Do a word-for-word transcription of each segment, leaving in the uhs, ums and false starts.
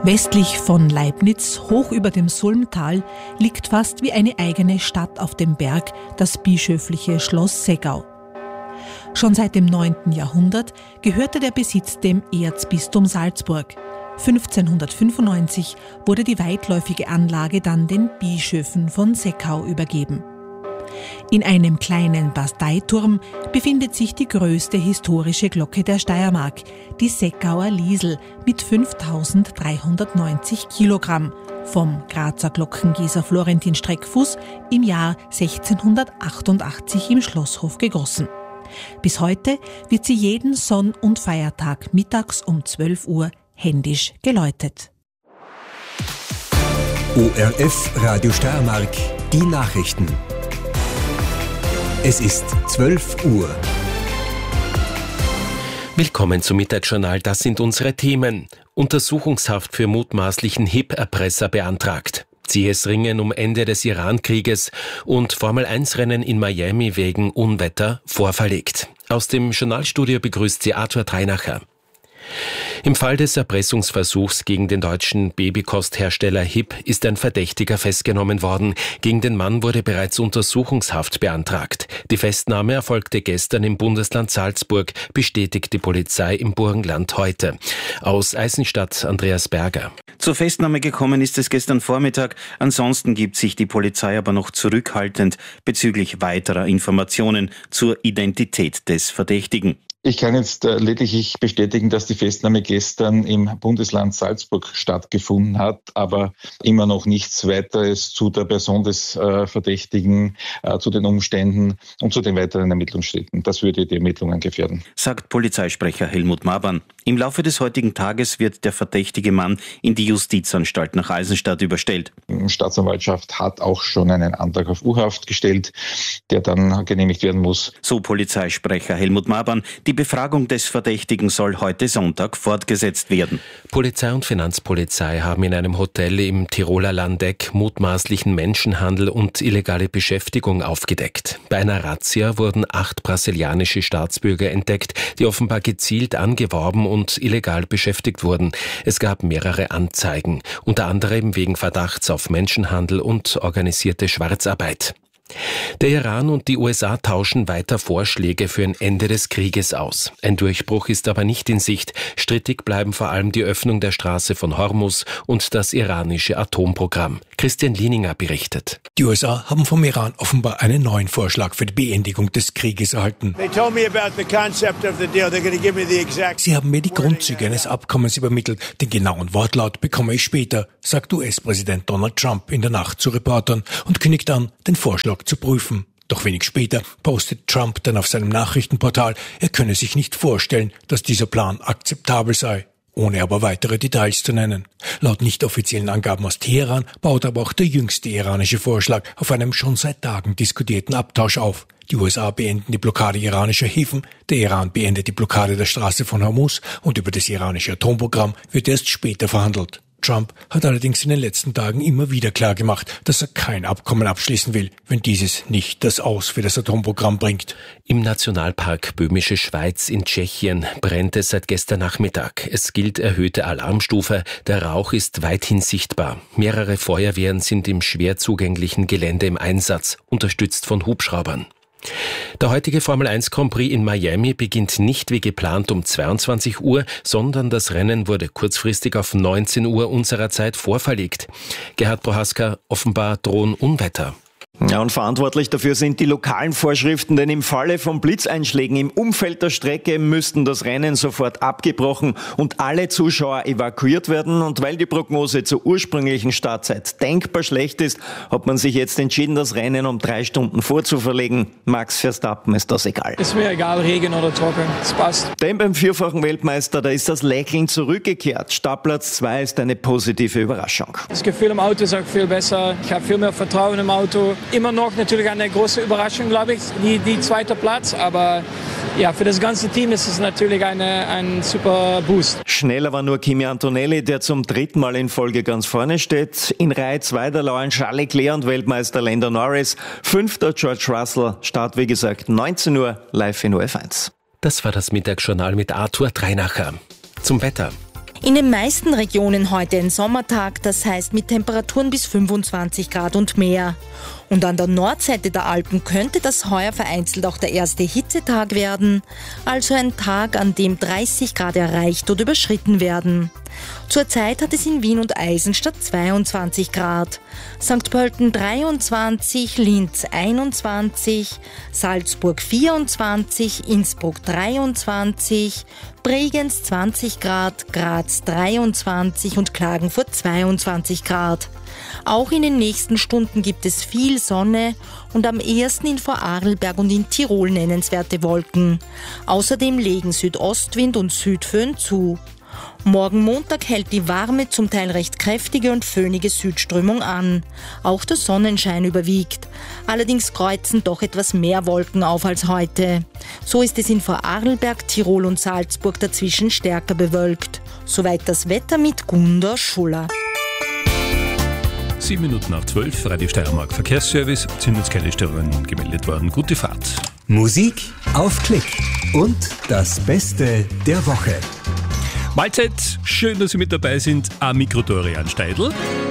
Westlich von Leibnitz, hoch über dem Sulmtal, liegt fast wie eine eigene Stadt auf dem Berg das bischöfliche Schloss Seckau. Schon seit dem neunten Jahrhundert gehörte der Besitz dem Erzbistum Salzburg. fünfzehnhundertfünfundneunzig wurde die weitläufige Anlage dann den Bischöfen von Seckau übergeben. In einem kleinen Basteiturm befindet sich die größte historische Glocke der Steiermark, die Seckauer Liesel mit fünftausenddreihundertneunzig Kilogramm, vom Grazer Glockengießer Florentin Streckfuß im Jahr sechzehnhundertachtundachtzig im Schlosshof gegossen. Bis heute wird sie jeden Sonn- und Feiertag mittags um zwölf Uhr händisch geläutet. O R F Radio Steiermark, die Nachrichten. Es ist zwölf Uhr. Willkommen zum Mittagsjournal, das sind unsere Themen. Untersuchungshaft für mutmaßlichen H I P-Erpresser beantragt. Zähes Ringen um Ende des Iran-Krieges und Formel eins Rennen in Miami wegen Unwetter vorverlegt. Aus dem Journalstudio begrüßt sie Arthur Treinacher. Im Fall des Erpressungsversuchs gegen den deutschen Babykosthersteller H I P ist ein Verdächtiger festgenommen worden. Gegen den Mann wurde bereits Untersuchungshaft beantragt. Die Festnahme erfolgte gestern im Bundesland Salzburg, bestätigt die Polizei im Burgenland heute. Aus Eisenstadt Andreas Berger. Zur Festnahme gekommen ist es gestern Vormittag. Ansonsten gibt sich die Polizei aber noch zurückhaltend bezüglich weiterer Informationen zur Identität des Verdächtigen. Ich kann jetzt äh, lediglich bestätigen, dass die Festnahme gestern im Bundesland Salzburg stattgefunden hat, aber immer noch nichts weiteres zu der Person des äh, Verdächtigen, äh, zu den Umständen und zu den weiteren Ermittlungsschritten. Das würde die Ermittlungen gefährden, sagt Polizeisprecher Helmut Mabern. Im Laufe des heutigen Tages wird der verdächtige Mann in die Justizanstalt nach Eisenstadt überstellt. Die Staatsanwaltschaft hat auch schon einen Antrag auf U-Haft gestellt, der dann genehmigt werden muss. So Polizeisprecher Helmut Mabern. Die Befragung des Verdächtigen soll heute Sonntag fortgesetzt werden. Polizei und Finanzpolizei haben in einem Hotel im Tiroler Landeck mutmaßlichen Menschenhandel und illegale Beschäftigung aufgedeckt. Bei einer Razzia wurden acht brasilianische Staatsbürger entdeckt, die offenbar gezielt angeworben und illegal beschäftigt wurden. Es gab mehrere Anzeigen, unter anderem wegen Verdachts auf Menschenhandel und organisierte Schwarzarbeit. Der Iran und die U S A tauschen weiter Vorschläge für ein Ende des Krieges aus. Ein Durchbruch ist aber nicht in Sicht. Strittig bleiben vor allem die Öffnung der Straße von Hormuz und das iranische Atomprogramm. Christian Lieninger berichtet. Die U S A haben vom Iran offenbar einen neuen Vorschlag für die Beendigung des Krieges erhalten. Sie haben mir die Grundzüge eines Abkommens übermittelt. Den genauen Wortlaut bekomme ich später, sagt U S-Präsident Donald Trump in der Nacht zu Reportern und kündigt an, den Vorschlag zu prüfen. Doch wenig später postet Trump dann auf seinem Nachrichtenportal, er könne sich nicht vorstellen, dass dieser Plan akzeptabel sei, ohne aber weitere Details zu nennen. Laut nicht offiziellen Angaben aus Teheran baut aber auch der jüngste iranische Vorschlag auf einem schon seit Tagen diskutierten Abtausch auf. Die U S A beenden die Blockade iranischer Häfen, der Iran beendet die Blockade der Straße von Hormuz und über das iranische Atomprogramm wird erst später verhandelt. Trump hat allerdings in den letzten Tagen immer wieder klargemacht, dass er kein Abkommen abschließen will, wenn dieses nicht das Aus für das Atomprogramm bringt. Im Nationalpark Böhmische Schweiz in Tschechien brennt es seit gestern Nachmittag. Es gilt erhöhte Alarmstufe. Der Rauch ist weithin sichtbar. Mehrere Feuerwehren sind im schwer zugänglichen Gelände im Einsatz, unterstützt von Hubschraubern. Der heutige Formel eins Grand Prix in Miami beginnt nicht wie geplant um zweiundzwanzig Uhr, sondern das Rennen wurde kurzfristig auf neunzehn Uhr unserer Zeit vorverlegt. Gerhard Prohaska, offenbar drohen Unwetter. Ja, und verantwortlich dafür sind die lokalen Vorschriften, denn im Falle von Blitzeinschlägen im Umfeld der Strecke müssten das Rennen sofort abgebrochen und alle Zuschauer evakuiert werden. Und weil die Prognose zur ursprünglichen Startzeit denkbar schlecht ist, hat man sich jetzt entschieden, das Rennen um drei Stunden vorzuverlegen. Max Verstappen ist das egal. Ist mir egal, Regen oder Trocken, es passt. Denn beim vierfachen Weltmeister, da ist das Lächeln zurückgekehrt. Startplatz zwei ist eine positive Überraschung. Das Gefühl im Auto ist auch viel besser. Ich habe viel mehr Vertrauen im Auto. Immer noch natürlich eine große Überraschung, glaube ich, die, die zweite Platz. Aber ja, für das ganze Team ist es natürlich eine, ein super Boost. Schneller war nur Kimi Antonelli, der zum dritten Mal in Folge ganz vorne steht. In Reihe zwei der lauern Charles Leclerc und Weltmeister Lando Norris. Fünfter George Russell. Start, wie gesagt, neunzehn Uhr live in O R F eins. Das war das Mittagsjournal mit Arthur Treinacher. Zum Wetter. In den meisten Regionen heute ein Sommertag, das heißt mit Temperaturen bis fünfundzwanzig Grad und mehr. Und an der Nordseite der Alpen könnte das heuer vereinzelt auch der erste Hitzetag werden, also ein Tag, an dem dreißig Grad erreicht oder überschritten werden. Zurzeit hat es in Wien und Eisenstadt zweiundzwanzig Grad, Sankt Pölten dreiundzwanzig, Linz einundzwanzig, Salzburg vierundzwanzig, Innsbruck dreiundzwanzig, Bregenz zwanzig Grad, Graz dreiundzwanzig und Klagenfurt zweiundzwanzig Grad. Auch in den nächsten Stunden gibt es viel Sonne und am ehesten in Vorarlberg und in Tirol nennenswerte Wolken. Außerdem legen Südostwind und Südföhn zu. Morgen Montag hält die warme, zum Teil recht kräftige und föhnige Südströmung an. Auch der Sonnenschein überwiegt. Allerdings kreuzen doch etwas mehr Wolken auf als heute. So ist es in Vorarlberg, Tirol und Salzburg dazwischen stärker bewölkt. Soweit das Wetter mit Gunda Schuller. Sieben Minuten nach zwölf, Radio Steiermark Verkehrsservice, sind uns keine Störungen gemeldet worden. Gute Fahrt. Musik auf Klick und das Beste der Woche. Mahlzeit, schön, dass Sie mit dabei sind. Am Mikro Dorian Steidl.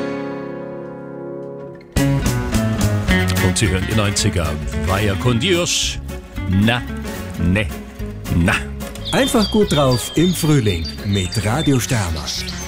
Und Sie hören die neunziger. Vaya con Dios. Na, ne, na. Einfach gut drauf im Frühling mit Radio Steiermark.